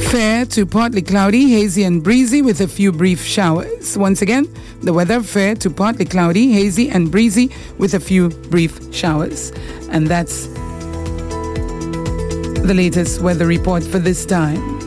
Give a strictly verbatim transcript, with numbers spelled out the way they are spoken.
Fair to partly cloudy, hazy and breezy with a few brief showers. Once again, the weather fair to partly cloudy, hazy and breezy with a few brief showers. And that's the latest weather report for this time.